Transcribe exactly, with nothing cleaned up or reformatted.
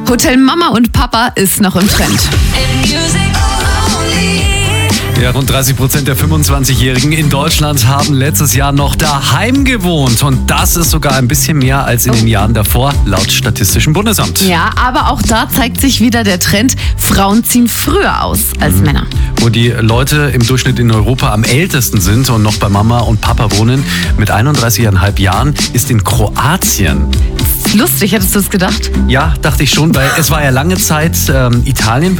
Hotel Mama und Papa ist noch im Trend. Ja, rund dreißig Prozent der fünfundzwanzigjährigen in Deutschland haben letztes Jahr noch daheim gewohnt. Und das ist sogar ein bisschen mehr als in den Jahren davor, laut Statistischem Bundesamt. Ja, aber auch da zeigt sich wieder der Trend, Frauen ziehen früher aus als Mhm. Männer. Wo die Leute im Durchschnitt in Europa am ältesten sind und noch bei Mama und Papa wohnen, mit einunddreißig Komma fünf Jahren, ist in Kroatien. Lustig, hättest du es gedacht? Ja, dachte ich schon, weil es war ja lange Zeit ähm, Italien.